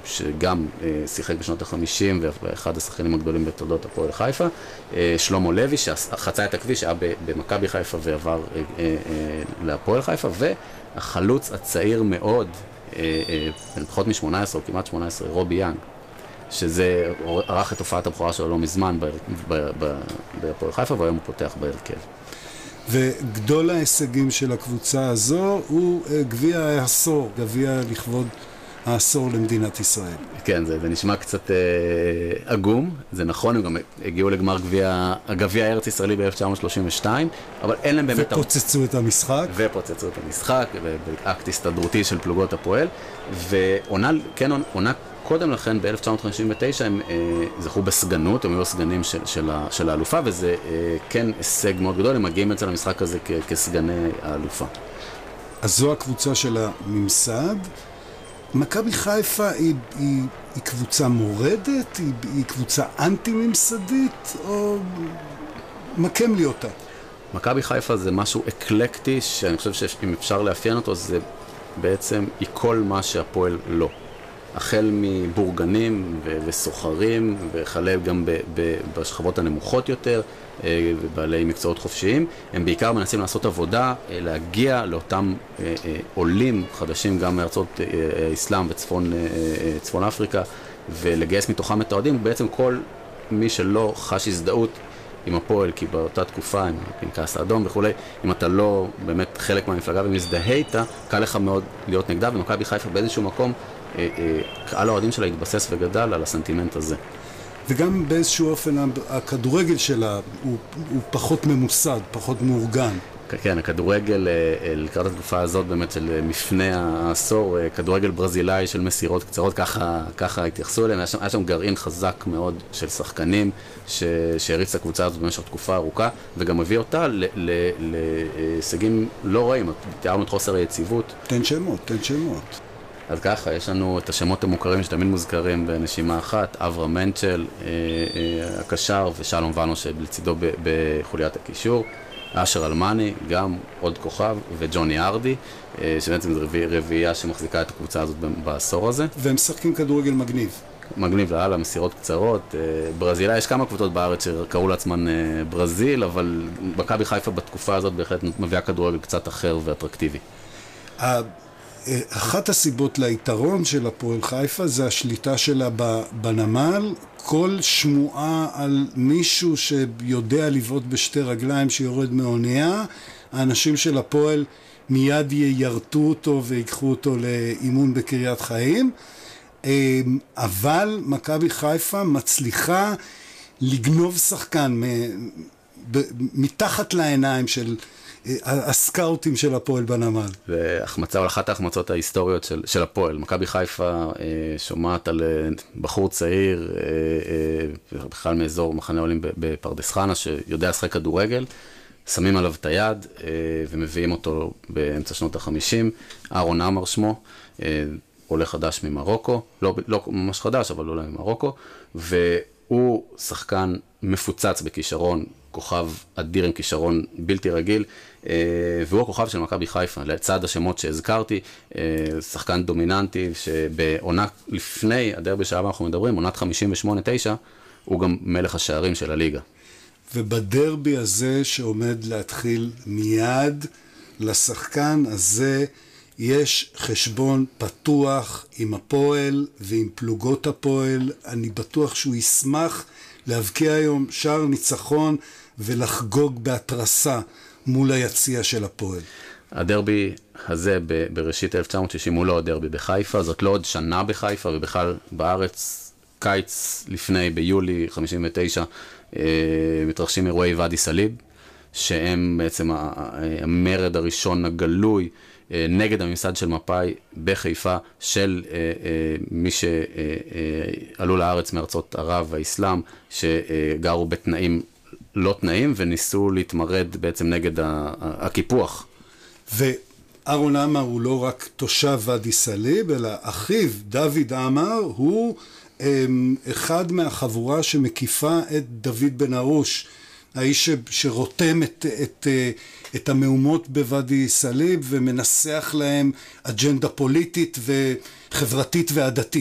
שגם שיחק בשנות ה-50 ואחד השחקנים הגדולים בתולדות הפועל חיפה, שלמה לוי שחצה את הכביש, היה במכבי חיפה ועבר להפועל חיפה, והחלוץ הצעיר מאוד, פחות מ-18 או כמעט 18, רובי יאנג, שזה ערך את תופעת הבכורה שלו לא מזמן בהפועל חיפה, והיום הוא פותח בהרכב. וגדול ההישגים של הקבוצה הזו הוא גביע העשור, גביע לכבוד העשור למדינת ישראל. כן, זה נשמע קצת עגום, זה נכון, הם גם הגיעו לגמר הגביע הארץ ישראלי ב-1932, אבל אין להם באמת... ופוצצו את המשחק. ופוצצו את המשחק, באקט הסתדרותי של פלוגות הפועל, ועונה קודם לכן, ב-1959, הם זכו בסגנות, הם היו הסגנים של האלופה, וזה כן הישג מאוד גדול, הם מגיעים אצל המשחק הזה כסגני האלופה. אז זו הקבוצה של הממסד. מכבי חיפה היא קבוצה מורדת? היא קבוצה אנטי-ממסדית? או מקם לי אותה? מכבי חיפה זה משהו אקלקטי, שאני חושב שאם אפשר לאפיין אותו, זה בעצם היא כל מה שהפועל לא. החל מבורגנים וסוחרים, וכלה גם בשכבות הנמוכות יותר, ובעלי מקצועות חופשיים, הם בעיקר מנסים לעשות עבודה, להגיע לאותם עולים חדשים גם מארצות האסלאם וצפון אפריקה, ולגייס מתוכם את האוהדים. בעצם כל מי שלא חש הזדהות עם הפועל, כי באותה תקופה, עם הפנקס האדום וכו', אם אתה לא באמת חלק מהמפלגה ומזדהה איתה, קל לך מאוד להיות נגדה, ומכבי חיפה באיזשהו מקום, קהל האוהדים שלה התבסס וגדל על הסנטימנט הזה. וגם באיזשהו אופן הכדורגל שלה הוא פחות ממוסד, פחות מאורגן. כן, הכדורגל לקראת התקופה הזאת באמת של מפני העשור, כדורגל ברזילאי של מסירות קצרות, ככה התייחסו אליהם. היה שם גרעין חזק מאוד של שחקנים שהריץ את הקבוצה הזאת במשך תקופה ארוכה, וגם הביא אותה להישגים לא רעים. תיארנו את חוסר היציבות. תן שמות. אז ככה, יש לנו את השמות המוכרים שתמיד מוזכרים בנשימה אחת, אברהם מנצ'ל, הקשר, ושלום ונו שלצידו בחוליית הקישור, אשר אלמני, גם עוד כוכב, וג'וני ארדי, שבעצם זו רביעייה שמחזיקה את הקבוצה הזאת בעשור הזה. והם משחקים כדורגל מגניב. מגניב לאללה, מסירות קצרות. ברזילה, יש כמה קבוצות בארץ שקראו לעצמן ברזיל, אבל מכבי חיפה בתקופה הזאת בהחלט מביאה כדורגל קצת אחר ואטרקטיבי. אחת הסיבות ליתרון של הפועל חיפה זה השליטה שלה בנמל. כל שמועה על מישהו שיודע לבעוט בשתי רגליים שיורד מאונייה, האנשים של הפועל מיד יירתו אותו ויקחו אותו לאימון בקריית חיים. אבל מכבי חיפה מצליחה לגנוב שחקן מתחת לעיניים של הסקאוטים של הפועל בנמל. והחמצה, או אחת ההחמצות ההיסטוריות של הפועל. מכבי חיפה שומעת על בחור צעיר, בכלל מאזור מחנה עולים בפרדס חנה, שיודע לשחק כדורגל, שמים עליו את היד ומביאים אותו באמצע שנות ה-50. אהרון עמר שמו, עולה חדש ממרוקו, לא ממש חדש, אבל עולה ממרוקו, והוא שחקן מפוצץ בכישרון, כוכב אדיר עם כישרון בלתי רגיל, והוא הכוכב של מכבי חיפה, לצד השמות שהזכרתי, שחקן דומיננטי, שבעונה לפני הדרבי שעליו אנחנו מדברים, עונת 58-9, הוא גם מלך השערים של הליגה. ובדרבי הזה שעומד להתחיל מיד, לשחקן הזה יש חשבון פתוח עם הפועל ועם פלוגות הפועל. אני בטוח שהוא ישמח להבקיע היום שער ניצחון ולחגוג בהתרסה מול היציע של הפועל. הדרבי הזה בראשית 1960 הוא לא הדרבי בחיפה, זאת לא עוד שנה בחיפה, ובכלל בארץ קיץ לפני, ביולי 59, מתרחשים אירועי ואדי סאליב, שהם בעצם המרד הראשון הגלוי נגד הממסד של מפא"י בחיפה, של מי שעלו לארץ מארצות ערב והאסלאם, שגרו בתנאים לא תנאים, וניסו להתמרד בעצם נגד הקיפוח. ואהרון עמר הוא לא רק תושב ואדי סאליב, אלא אחיו דוד עמר הוא אחד מהחבורה שמקיפה את דוד בן ארוש, האיש שרותם את המהומות בוואדי סאליב ומנסח להם אג'נדה פוליטית וחברתית ועדתית.